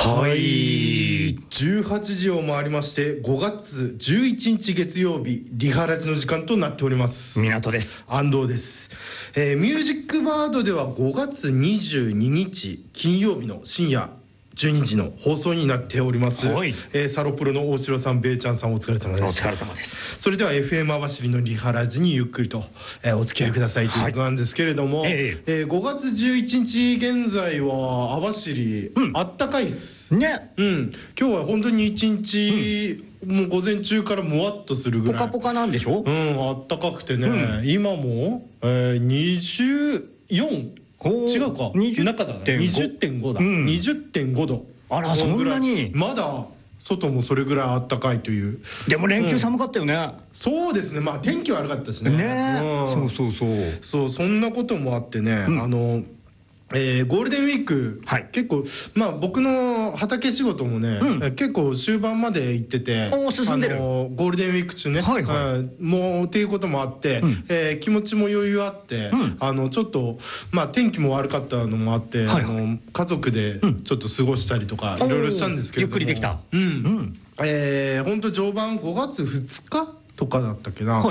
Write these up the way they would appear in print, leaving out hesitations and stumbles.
はい、18時を回りまして5月11日月曜日リハラジの時間となっております。 港です。 安藤です。ミュージックバードでは5月22日金曜日の深夜12時の放送になっております、 はい。 サロプロの大城さん、ベイちゃんさん、お疲れ様です。 お疲れ様です。 それでは FM 網走のリハラジにゆっくりと、お付き合いくださいということなんですけれども、5月11日現在は網走、あったかいっすね。 今日は本当に一日、もう午前中からもわっとするぐらいポカポカなんでしょ。 あったかくてね、今も、24違うか、中だね、20.5 だ、20.5度。 あら、そんなに。 まだ外もそれぐらいあったかいという。 でも連休寒かったよね。 そうですね、まあ天気悪かったしね。そう、そんなこともあってね、ゴールデンウィーク、結構まあ僕の畑仕事もね、結構終盤まで行ってて、 進んでる。 ゴールデンウィーク中ね、もうっていうこともあって、気持ちも余裕あって、ちょっとまあ天気も悪かったのもあって、家族でちょっと過ごしたりとかいろいろしたんですけども、 ゆっくりできた。 本当序盤5月2日とかだったっけな、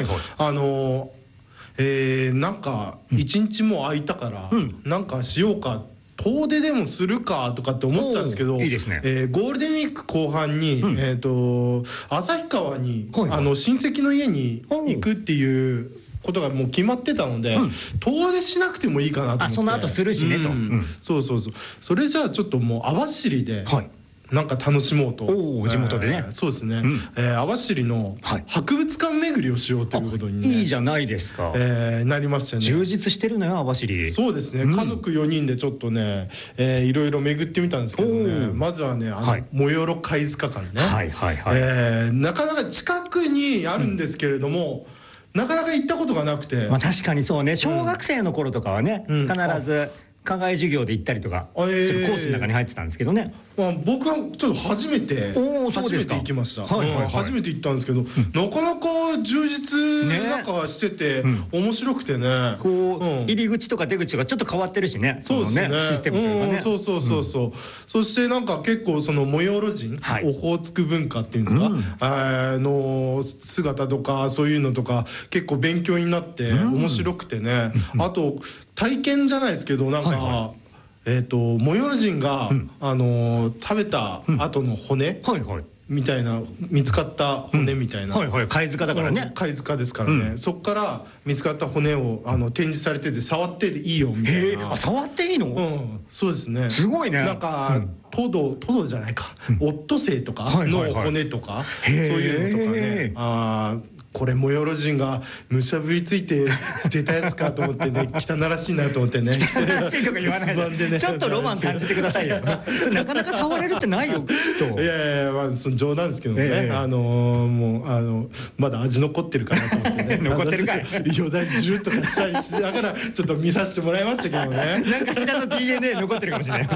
なんか一日も空いたから、なんかしようか、遠出でもするかとかって思ってたんですけど、ゴールデンウィーク後半に旭川に親戚の家に行くっていうことがもう決まってたので、遠出しなくてもいいかなと思って。 その後するしねと。 そうそれじゃあちょっともう網走でなんか楽しもうと。 地元でね。 そうですね、網走の博物館巡りをしようということに、 いいじゃないですか。 なりましたね。 充実してるのよ網走。 そうですね、家族4人でちょっとね、いろいろ巡ってみたんですけどね、まずはね、最寄貝塚館ね、なかなか近くにあるんですけれども、なかなか行ったことがなくて。 確かにそうね、小学生の頃とかはね、必ず課外授業で行ったりとかするコースの中に入ってたんですけどね。 僕はちょっと初めて行きました。初めて行ったんですけど、なかなか充実なんかしてて面白くてね、 入り口とか出口がちょっと変わってるしね。そうですね、システムというかね。 そしてなんか結構その模様路人、オホーツク文化っていうんですか、の姿とかそういうのとか結構勉強になって面白くてね。あと体験じゃないですけど、なんか模様人が食べた後の骨みたいな、見つかった骨みたいな、 貝塚だからね、 貝塚ですからね、そっから見つかった骨を展示されてて、触っていいよみたいな。 触っていいの？ そうですね。 すごいね。 なんかトドじゃないか、オットセイとかの骨とか、そういうのとかね、これ模様路人がむしゃぶりついて捨てたやつかと思ってね、汚らしいなと思ってね。 汚らしいとか言わないで、ちょっとロマン感じてくださいよ。なかなか触れるってないよきっと。 いやまあその冗談ですけどね、もうまだ味残ってるかなと思ってね。 残ってるかい。 よだれジュルとかしたりしながらちょっと見させてもらいましたけどね。 なんかしらの DNA 残ってるかもしれない。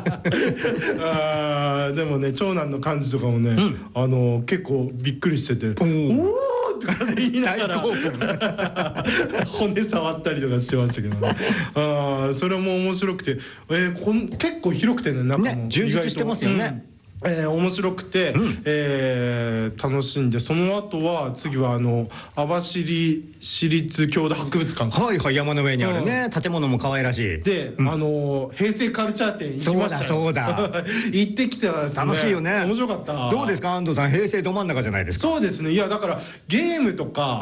でもね、長男の感じとかもね、結構びっくりしてて、おおとか言いながら骨触ったりとかしてましたけどね。それも面白くて、結構広くてね、中も充実してますよね。 面白くて、楽しんで、その後は次は網走市立郷土博物館、 山の上にあるね、建物も可愛らしいで、平成カルチャー展行きましたよ。 そうだ行ってきたらですね、 楽しいよね。 面白かった。 どうですか安藤さん、平成ど真ん中じゃないですか。 そうですね、いやだからゲームとか、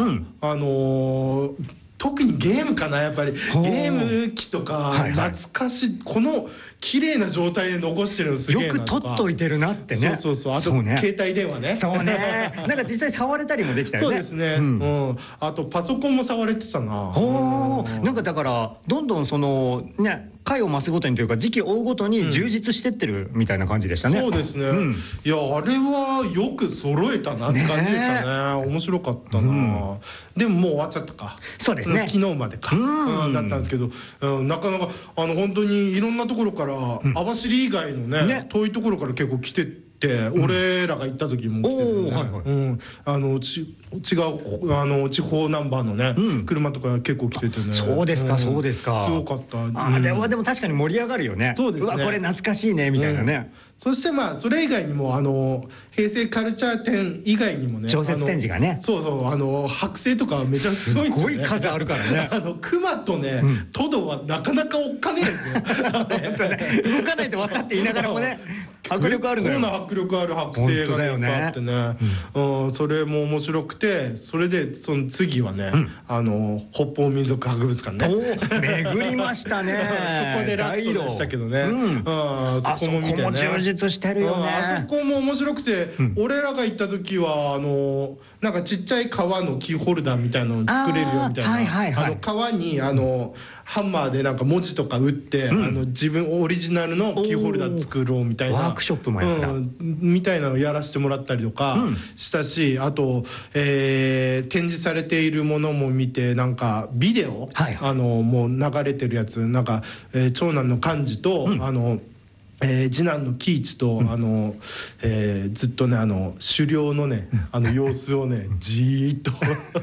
特にゲームかな、やっぱりゲーム機とか懐かしい、この綺麗な状態で残してるのすげえなとか、 よく取っといてるなってね。 あと携帯電話ね。 そうね。なんか実際触れたりもできたよね。 そうですね。あとパソコンも触れてたな。 なんかだからどんどんそのね、回を増すごとにというか時期を追うごとに充実してってるみたいな感じでしたね。 そうですね。いやあれはよく揃えたなって感じでしたね。面白かったな。でももう終わっちゃったか。 そうですね。 昨日までかだったんですけど、なかなか本当にいろんなところから網走以外のね遠いところから結構来てて、俺らが行った時も来ててね、違う地方ナンバーのね、車とか結構来ててね。 そうですか、そうですか。 すごかった。 でも確かに盛り上がるよね。 そうですね。 うわこれ懐かしいねみたいなね。 そしてまあそれ以外にも平成カルチャー展以外にもね、 常設展示がね、 そうそう剥製とかめちゃくちゃすごいんですよね。 すごい数あるからね。 熊とねトドはなかなかおっかねえですよ。 動かないと分かっていながらもね、迫力あるのよ。 こんな迫力ある剥製がいっぱいあってね、それも面白くて、それでその次はね、北方民族博物館ね、 巡りましたね。 そこでラストでしたけどね。そこも見てね、 充実してるよね。 あそこも面白くて、俺らが行った時はなんかちっちゃい革のキーホルダーみたいなの作れるよみたいな、革にハンマーでなんか文字とか打って、自分オリジナルのキーホルダー作ろうみたいなワークショップもやった、 みたいなのをやらせてもらったりとかしたし、あと、展示されているものも見て、なんかビデオ、もう流れてるやつ、なんか、長男の寛治と、次男の喜一とずっとね狩猟のね様子をねじーっと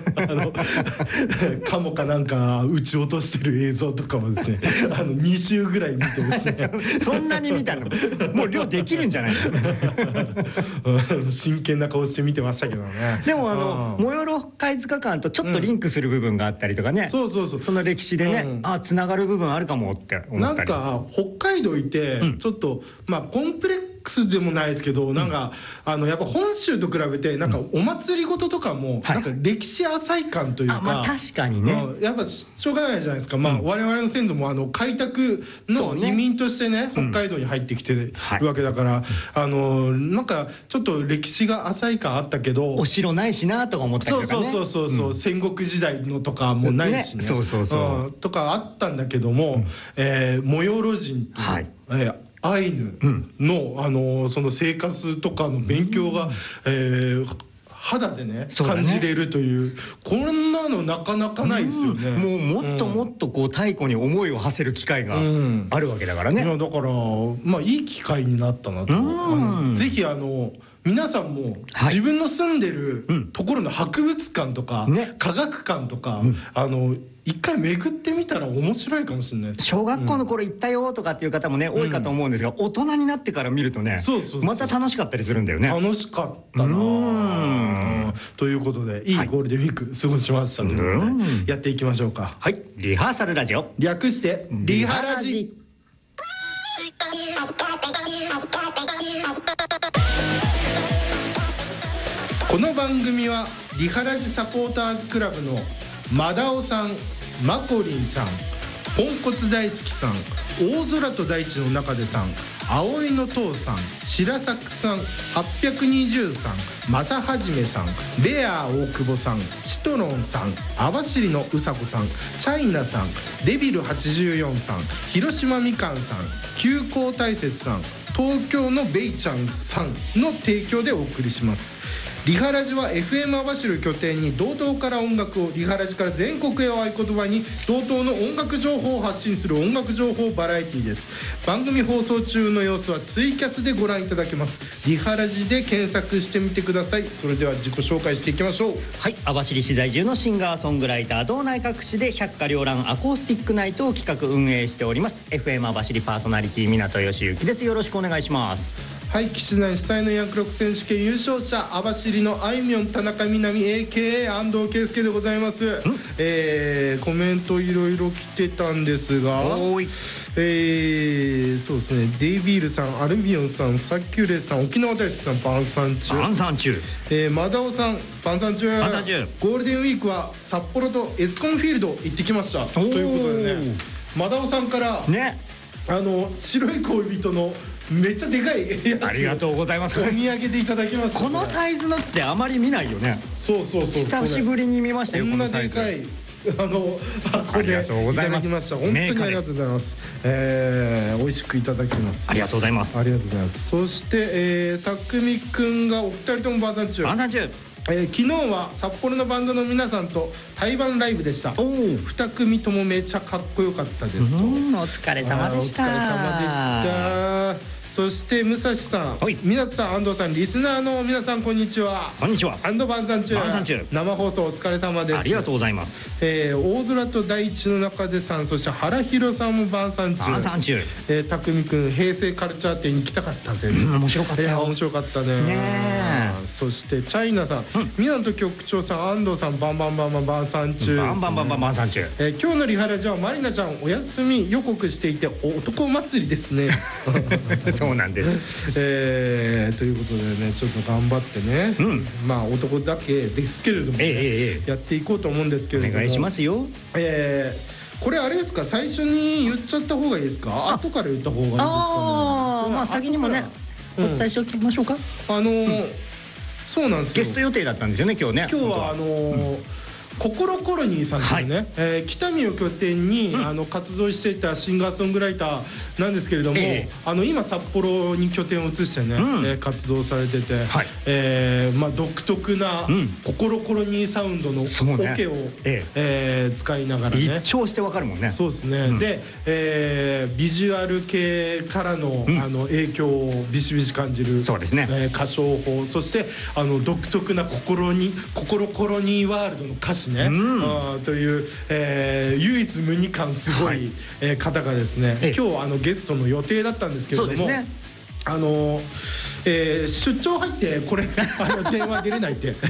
カモかなんか撃ち落としてる映像とかをですね2週ぐらい見てですねそんなに見たのもう漁できるんじゃないの真剣な顔して見てましたけどね。 でもモヨロ貝塚館とちょっとリンクする部分があったりとかね、その歴史でね、つながる部分あるかもって思ったり。 なんか北海道いてちょっとまあコンプレックスでもないですけど、なんかやっぱ本州と比べてなんかお祭りごととかもなんか歴史浅い感というか、 まあ確かにね、 やっぱしょうがないじゃないですか。まあ我々の先祖も開拓の移民としてね北海道に入ってきてるわけだから、なんかちょっと歴史が浅い感あったけど、 お城ないしなとか思ったりとかね、 そう戦国時代のとかもないしね、とかあったんだけども、模様路人というアイヌの、その生活とかの勉強が、肌でね感じれるという、こんなのなかなかないですよね。 もっともっとこう太古に思いを馳せる機会があるわけだからね。 だからまあいい機会になったなと。ぜひ皆さんも自分の住んでるところの博物館とか科学館とか一回巡ってみたら面白いかもしれないです。 小学校の頃行ったよとかっていう方もね多いかと思うんですが、大人になってから見るとねまた楽しかったりするんだよね。 楽しかったなということで、いいゴールデンウィーク過ごしましたということでやっていきましょうか。 はい、リハーサルラジオ、 略してリハラジ。この番組はリハラジサポーターズクラブのマダオさん、マコリンさん、ポンコツ大好きさん、大空と大地の中でさん、葵の父さん、白作さん、820さん、正はじめさん、ベアー大久保さん、チトロンさん、網走のうさこさん、チャイナさん、デビル84さん、広島みかんさん、急行大雪さん、東京のベイちゃんさんの提供でお送りします。リハラジは FM 網走拠点に道東から音楽を、リハラジから全国へを合言葉に道東の音楽情報を発信する音楽情報バラエティです。番組放送中の様子はツイキャスでご覧いただけます。リハラジで検索してみてください。それでは自己紹介していきましょう。 はい、網走市在住のシンガーソングライター、道内各地で百花繚乱アコースティックナイトを企画運営しております FM 網走パーソナリティ港義行です。よろしくお願いします。 はい、岸内主催のヤンクロック選手権優勝者、網走のあいみょん田中みなみ AKA 安藤圭介でございます。コメントいろいろ来てたんですが、そうですね、デイビールさん、アルビオンさん、サッキュレさん、沖縄大好きさん、パンサンチュ、マダオさん、パンサンチュ、ゴールデンウィークは札幌とエスコンフィールド行ってきましたということでね、マダオさんからね、白い恋人のめっちゃでかいやつ、 ありがとうございます。 お土産でいただきました。 このサイズのってあまり見ないよね。 そう久しぶりに見ましたよ。 こんなでかい箱でいただきました。本当にありがとうございます。美味しくいただきます。 ありがとうございます。 ありがとうございます。そしてたくみくんがお二人ともバンサンチュ、昨日は札幌のバンドの皆さんと対バンライブでした。2組ともめちゃかっこよかったですと。 お疲れ様でした。 お疲れ様でした。 そして武蔵さん、 はい、 港さん、安藤さん、リスナーの皆さん、こんにちは。 こんにちは。 晩餐中。生放送お疲れ様です。 ありがとうございます。 大空と大地の中でさん、そして原弘さんも晩餐中。たくみくん、平成カルチャー展に行きたかったぜ。 面白かったよ。 面白かったね。そしてチャイナさん、港局長さん、安藤さん、晩餐中。 晩餐中。 今日のリハラジはマリナちゃんお休み予告していて男祭りですね。 そうなんです。 ということでね、ちょっと頑張ってね、まあ男だけですけれどもね、やっていこうと思うんですけれども、 お願いしますよ。 これあれですか、最初に言っちゃった方がいいですか、後から言った方がいいですかね。 まあ先にもねお伝えしておきましょうか。 そうなんですよ。 ゲスト予定だったんですよね、今日ね。 今日はココロコロニーさんというね、北見を拠点に活動していたシンガーソングライターなんですけれども、今札幌に拠点を移してね、活動されてて、独特なココロコロニーサウンドのオケを使いながらね、 一聴してわかるもんね。 そうですね。でビジュアル系からの影響をビシビシ感じる歌唱法、そして独特なココロコロニーワールドの歌詞ね、という唯一無二感すごい方がですね、今日ゲストの予定だったんですけれども、出張入ってこれ電話出れないって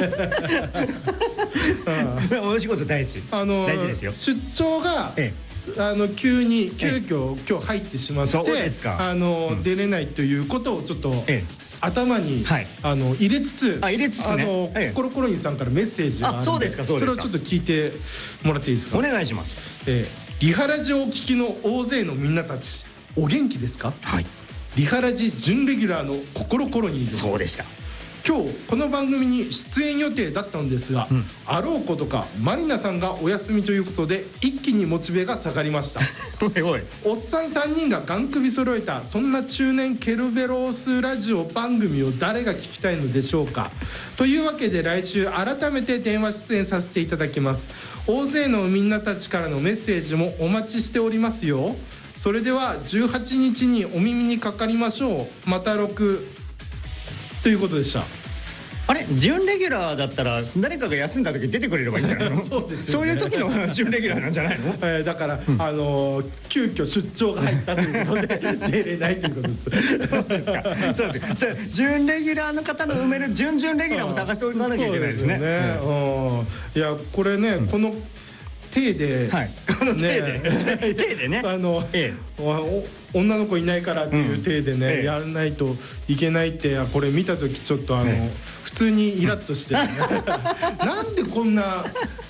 お仕事大事ですよ。 出張が急遽今日入ってしまって出れないということをちょっと頭に入れつつ、ココロコロニーさんからメッセージがあるので、それをちょっと聞いてもらっていいですか。 お願いします。 リハラジをお聞きの大勢のみんなたち、お元気ですか。リハラジ準レギュラーのココロコロニーです。 そうでした。 今日この番組に出演予定だったのですが、あろうことかマリナさんがお休みということで一気にモチベが下がりました。おっさん3人がガン首揃えたそんな中年ケルベロスラジオ番組を誰が聞きたいのでしょうか。というわけで来週改めて電話出演させていただきます。大勢のみんなたちからのメッセージもお待ちしておりますよ。それでは18日にお耳にかかりましょう。また6ということでした。 あれ、準レギュラーだったら誰かが休んだ時出てくれればいいんじゃないの。そうですよね。そういう時の準レギュラーなんじゃないの。 だから急遽出張が入ったということで出れないということです。 そうですか。そうです。じゃあ準レギュラーの方の埋める準々レギュラーも探しておかなきゃいけないですね。 いやこれね、この手でこの手でね、 女の子いないからっていう体でね、やらないといけないって、これ見た時ちょっと普通にイラッとしてなんでこんな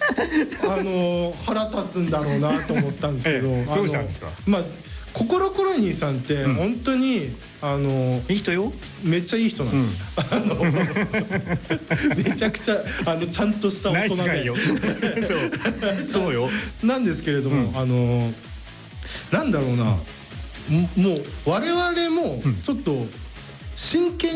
腹立つんだろうなと思ったんですけど、 どうしたんですか。 ココロコロニーさんって本当にいい人よ。 めっちゃいい人なんです。めちゃくちゃちゃんとした大人でそうよ。 なんですけれども、なんだろうな、もう我々もちょっと真剣